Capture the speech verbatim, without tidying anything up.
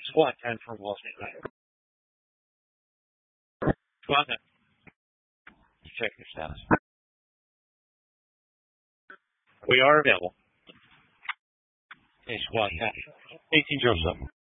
Squad ten for Wall Street United. Squad ten. Check your status. We are available. Okay, Squad ten. eighteen zero seven.